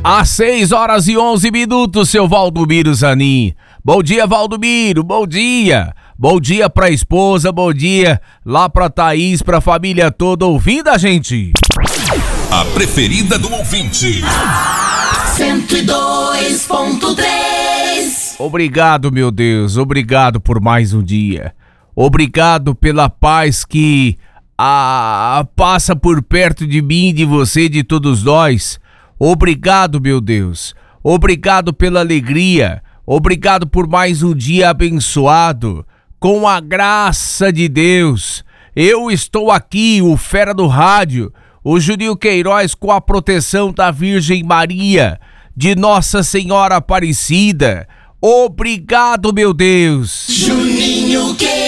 Às 6h11, seu Valdomiro Zanin. Bom dia, Valdomiro, bom dia. Bom dia pra esposa, bom dia lá pra Thaís, pra família toda ouvindo a gente. A preferida do ouvinte. 102.3. Obrigado, meu Deus, obrigado por mais um dia. Obrigado pela paz que passa por perto de mim, de você, de todos nós. Obrigado, meu Deus. Obrigado pela alegria. Obrigado por mais um dia abençoado. Com a graça de Deus. Eu estou aqui, o Fera do Rádio, o Juninho Queiroz, com a proteção da Virgem Maria, de Nossa Senhora Aparecida. Obrigado, meu Deus. Juninho Queiroz.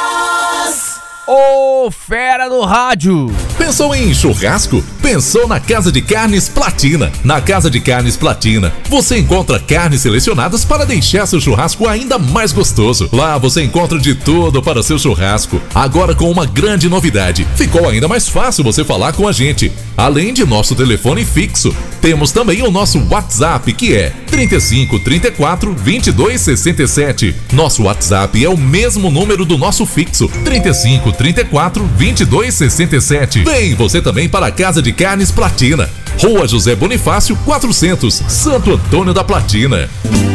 Ô, Fera do Rádio. Pensou em churrasco? Pensou na Casa de Carnes Platina. Na Casa de Carnes Platina, você encontra carnes selecionadas para deixar seu churrasco ainda mais gostoso. Lá você encontra de tudo para seu churrasco. Agora com uma grande novidade. Ficou ainda mais fácil você falar com a gente. Além de nosso telefone fixo, temos também o nosso WhatsApp, que é 35 34 22 67. Nosso WhatsApp é o mesmo número do nosso fixo, 35 34 22 67. Vem você também para a Casa de Carnes Platina, Rua José Bonifácio 400, Santo Antônio da Platina.